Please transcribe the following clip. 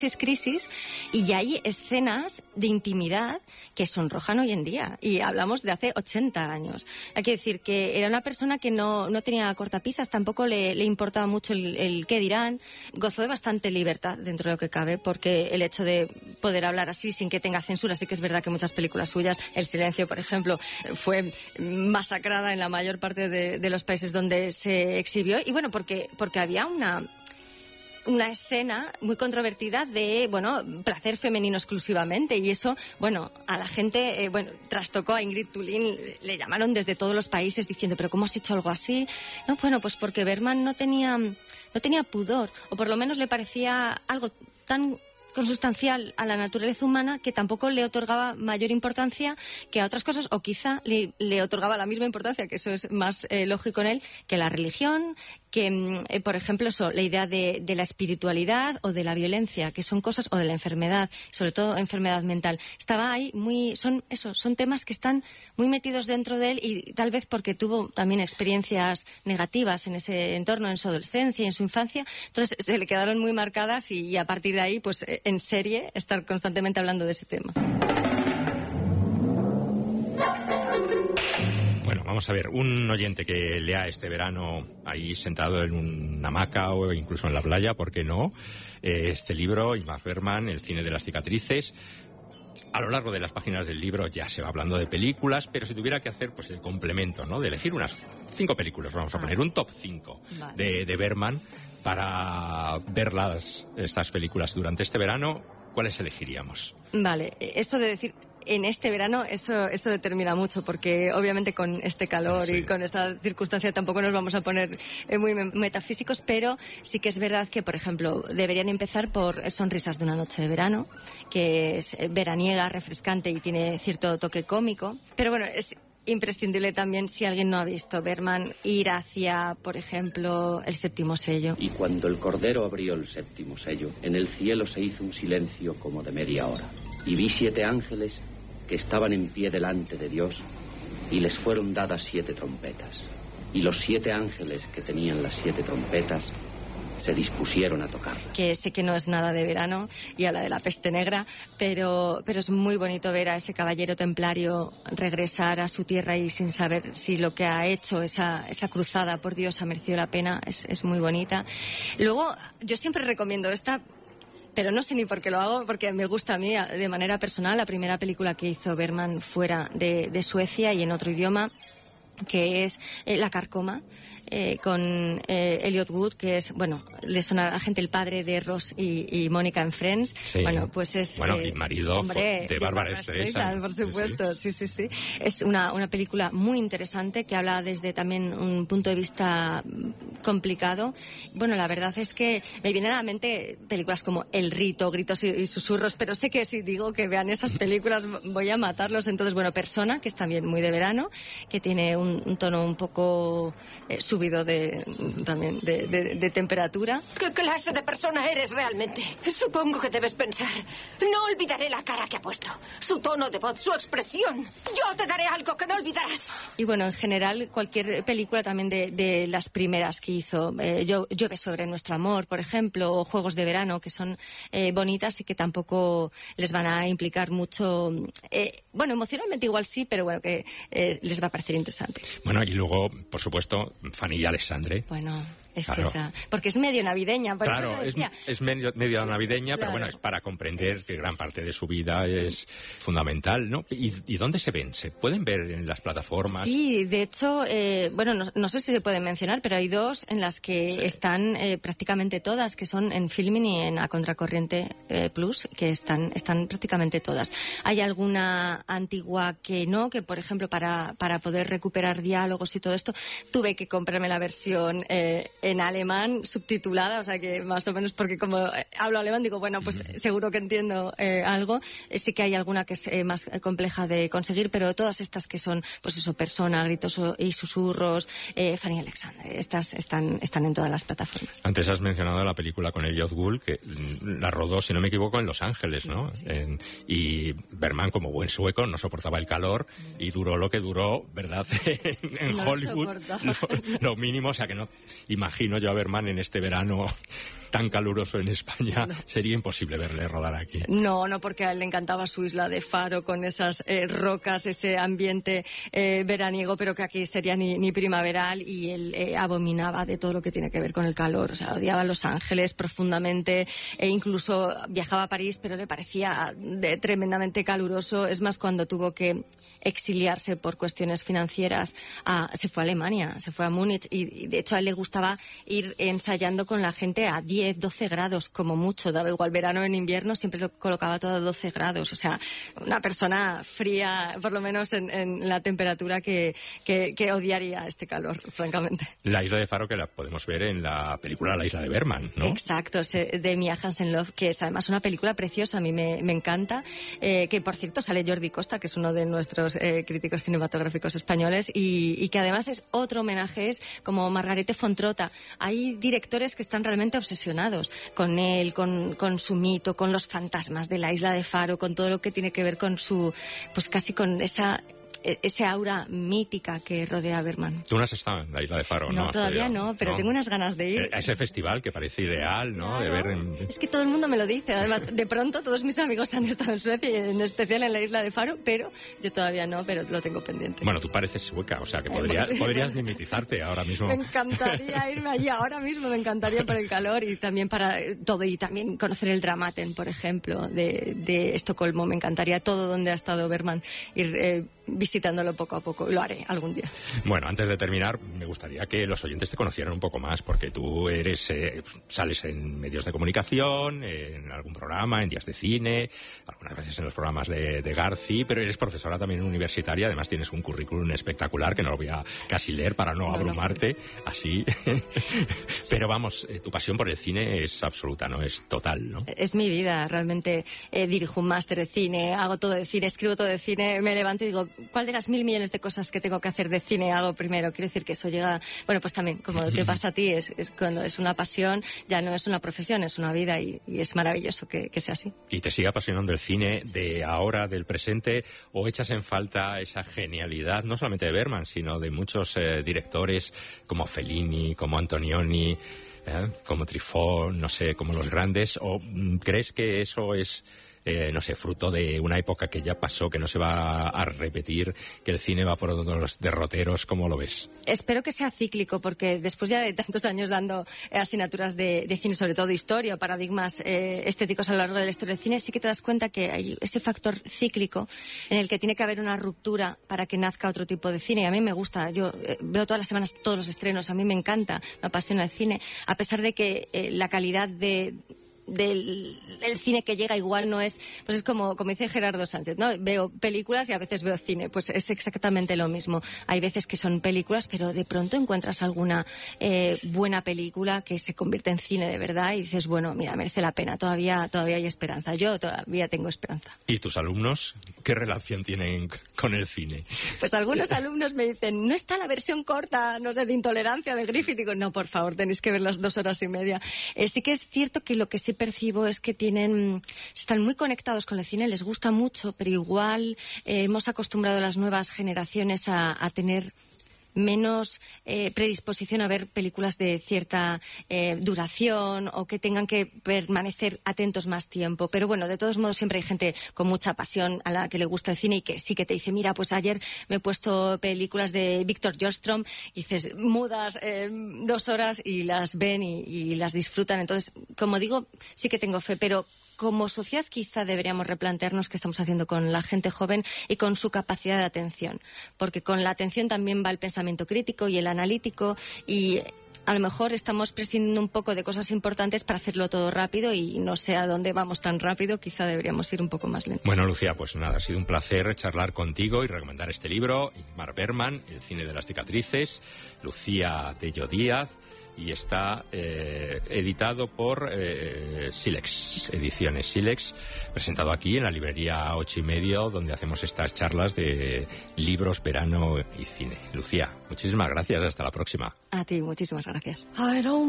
crisis, y hay escenas de intimidad que sonrojan hoy en día, y hablamos de hace 80 años. Hay que decir que era una persona que no tenía cortapisas, tampoco le importaba mucho el qué dirán, gozó de bastante libertad dentro de lo que cabe, porque el hecho de poder hablar así sin que tenga censura, sí que es verdad que muchas películas suyas, El silencio, por ejemplo, fue masacrada en la mayor parte de los países donde se exhibió, y bueno, porque había una escena muy controvertida de, placer femenino exclusivamente, y eso, a la gente, trastocó a Ingrid Thulin, le llamaron desde todos los países diciendo, ¿pero cómo has hecho algo así? No, pues porque Bergman no tenía pudor, o por lo menos le parecía algo tan consustancial a la naturaleza humana que tampoco le otorgaba mayor importancia que a otras cosas, o quizá le otorgaba la misma importancia, que eso es más lógico en él, que la religión, que, por ejemplo, la idea de la espiritualidad o de la violencia, que son cosas, o de la enfermedad, sobre todo enfermedad mental. Estaba ahí son temas que están muy metidos dentro de él, y tal vez porque tuvo también experiencias negativas en ese entorno, en su adolescencia y en su infancia, entonces se le quedaron muy marcadas, y a partir de ahí, pues en serie, estar constantemente hablando de ese tema. Bueno, vamos a ver, un oyente que lea este verano ahí sentado en una hamaca o incluso en la playa, ¿por qué no? Este libro, Ingmar Bergman, El cine de las cicatrices. A lo largo de las páginas del libro ya se va hablando de películas, pero si tuviera que hacer pues el complemento, ¿no?, de elegir unas 5 películas, vamos a poner un top 5 vale, de Bergman para ver estas películas durante este verano, ¿cuáles elegiríamos? Vale, eso de decir en este verano, eso determina mucho, porque obviamente con este calor y con esta circunstancia tampoco nos vamos a poner muy metafísicos, pero sí que es verdad que, por ejemplo, deberían empezar por Sonrisas de una noche de verano, que es veraniega, refrescante y tiene cierto toque cómico, pero bueno, es imprescindible también, si alguien no ha visto Bergman, ir hacia, por ejemplo, El séptimo sello. Y cuando el Cordero abrió el séptimo sello, en el cielo se hizo un silencio como de media hora. Y vi 7 ángeles que estaban en pie delante de Dios, y les fueron dadas 7 trompetas. Y los 7 ángeles que tenían las 7 trompetas se dispusieron a tocar. Que sé que no es nada de verano, y habla de la peste negra, pero es muy bonito ver a ese caballero templario regresar a su tierra y sin saber si lo que ha hecho, esa cruzada, por Dios, ha merecido la pena. Es muy bonita. Luego, yo siempre recomiendo esta, pero no sé ni por qué lo hago, porque me gusta a mí de manera personal. La primera película que hizo Bergman fuera de Suecia y en otro idioma, que es La carcoma, con Elliot Wood, que es, le suena a la gente el padre de Ross y Mónica en Friends. Sí. Pues es... y marido de Bárbara Streisand. Por supuesto, sí. Es una película muy interesante que habla desde también un punto de vista complicado. Bueno, la verdad es que me vienen a la mente películas como El rito, Gritos y susurros, pero sé que si digo que vean esas películas voy a matarlos. Entonces, Persona, que es también muy de verano, que tiene un tono un poco subido de temperatura. ¿Qué clase de persona eres realmente? Supongo que debes pensar: no olvidaré la cara que ha puesto, su tono de voz, su expresión. Yo te daré algo que no olvidarás. Y en general, cualquier película también de las primeras que hizo, Llueve sobre nuestro amor, por ejemplo, o Juegos de verano, que son bonitas y que tampoco les van a implicar mucho, emocionalmente igual sí, pero que les va a parecer interesante. Y luego, por supuesto, Fanny y Alexandre. Es claro. Esa, porque es medio navideña. Claro, es medio navideña, claro. Pero es para comprender que gran parte de su vida es fundamental, ¿no? ¿Y dónde se ven? ¿Se pueden ver en las plataformas? Sí, de hecho, no sé si se pueden mencionar, pero hay 2 en las que están prácticamente todas, que son en Filmin y en A Contracorriente Plus, que están prácticamente todas. Hay alguna antigua que no, que por ejemplo para poder recuperar diálogos y todo esto, tuve que comprarme la versión en alemán subtitulada, o sea que más o menos, porque como hablo alemán digo, seguro que entiendo algo. Sí que hay alguna que es más compleja de conseguir, pero todas estas que son, Persona, Gritos y susurros, Fanny y Alexandre, estas están en todas las plataformas. Antes has mencionado la película con Elliot Gould, que la rodó, si no me equivoco, en Los Ángeles, ¿no? Sí. Y Bergman, como buen sueco, no soportaba el calor y duró lo que duró, ¿verdad? en Hollywood, lo mínimo, o sea que no imagino yo a Bergman en este verano tan caluroso en España, sería imposible verle rodar aquí. No, porque a él le encantaba su isla de Faro con esas rocas, ese ambiente veraniego, pero que aquí sería ni primaveral, y él abominaba de todo lo que tiene que ver con el calor. O sea, odiaba Los Ángeles profundamente, e incluso viajaba a París, pero le parecía tremendamente caluroso. Es más, cuando tuvo que exiliarse por cuestiones financieras, se fue a Alemania, se fue a Múnich, y de hecho a él le gustaba ir ensayando con la gente a 10, 12 grados como mucho, daba igual verano o en invierno, siempre lo colocaba todo a 12 grados, o sea, una persona fría, por lo menos en la temperatura que odiaría este calor, francamente. La isla de Faro, que la podemos ver en la película La isla de Bergman, ¿no? Exacto, de Mia Hansen-Løve, que es además una película preciosa, a mí me encanta, que por cierto sale Jordi Costa, que es uno de nuestros críticos cinematográficos españoles, y que además es otro homenaje, es como Margarete Fontrota. Hay directores que están realmente obsesionados con él, con su mito, con los fantasmas de la isla de Faro, con todo lo que tiene que ver con su, pues casi con ese aura mítica que rodea a Bergman. Tú no has estado en la isla de Faro, ¿no? No, todavía no, pero tengo unas ganas de ir. A ese festival que parece ideal, ¿no? Claro. De ver Es que todo el mundo me lo dice. Además, de pronto todos mis amigos han estado en Suecia, y en especial en la isla de Faro, pero yo todavía no, pero lo tengo pendiente. Bueno, tú pareces sueca, o sea que podrías mimetizarte ahora mismo. Me encantaría irme allí ahora mismo, me encantaría por el calor y también para todo, y también conocer el Dramaten, por ejemplo, de Estocolmo. Me encantaría todo donde ha estado Bergman, ir visitándolo poco a poco. Lo haré algún día. Bueno, antes de terminar, me gustaría que los oyentes te conocieran un poco más, porque tú sales en medios de comunicación, en algún programa, en días de cine, algunas veces en los programas de Garci, pero eres profesora también universitaria. Además tienes un currículum espectacular que no lo voy a casi leer para no abrumarte así. Pero vamos, tu pasión por el cine es absoluta, ¿no? Es total, ¿no? Es mi vida, realmente. Dirijo un máster de cine, hago todo de cine, escribo todo de cine, me levanto y digo, ¿cuál de las 1.000 millones de cosas que tengo que hacer de cine hago primero? Quiero decir que eso llega... Bueno, pues también, como te pasa a ti, es cuando es una pasión, ya no es una profesión, es una vida, y es maravilloso que sea así. ¿Y te sigue apasionando el cine de ahora, del presente, o echas en falta esa genialidad, no solamente de Bergman, sino de muchos directores como Fellini, como Antonioni, como Truffaut, no sé, como los grandes? ¿O crees que eso es... no sé, fruto de una época que ya pasó, que no se va a repetir, que el cine va por otros derroteros? ¿Cómo lo ves? Espero que sea cíclico, porque después ya de tantos años dando asignaturas de cine, sobre todo de historia, paradigmas estéticos a lo largo de la historia del cine, sí que te das cuenta que hay ese factor cíclico en el que tiene que haber una ruptura para que nazca otro tipo de cine. Y a mí me gusta, yo veo todas las semanas todos los estrenos, a mí me encanta, me apasiona el cine, a pesar de que la calidad del cine que llega igual no es, pues es como dice Gerardo Sánchez, ¿no? Veo películas y a veces veo cine, pues es exactamente lo mismo. Hay veces que son películas, pero de pronto encuentras alguna buena película que se convierte en cine de verdad y dices, bueno, mira, merece la pena, todavía hay esperanza. Yo todavía tengo esperanza. ¿Y tus alumnos qué relación tienen con el cine? Pues algunos alumnos me dicen, ¿no está la versión corta, no sé, de Intolerancia de Griffith? Digo, no, por favor, tenéis que ver las 2 horas y media. Sí que es cierto que lo que sí percibo es que están muy conectados con el cine, les gusta mucho, pero igual hemos acostumbrado a las nuevas generaciones a tener menos predisposición a ver películas de cierta duración, o que tengan que permanecer atentos más tiempo. Pero bueno, de todos modos siempre hay gente con mucha pasión a la que le gusta el cine y que sí que te dice, mira, pues ayer me he puesto películas de Víctor Björkström, y dices, mudas 2 horas y las ven y las disfrutan. Entonces, como digo, sí que tengo fe, pero como sociedad quizá deberíamos replantearnos qué estamos haciendo con la gente joven y con su capacidad de atención, porque con la atención también va el pensamiento crítico y el analítico, y a lo mejor estamos prescindiendo un poco de cosas importantes para hacerlo todo rápido, y no sé a dónde vamos tan rápido, quizá deberíamos ir un poco más lento. Bueno, Lucía, pues nada, ha sido un placer charlar contigo y recomendar este libro, Ingmar Bergman, El cine de las cicatrices, Lucía Tello Díaz, y está editado por Silex, Ediciones Silex, presentado aquí en la librería 8:30, donde hacemos estas charlas de libros, verano y cine. Lucía, muchísimas gracias, hasta la próxima. A ti, muchísimas gracias.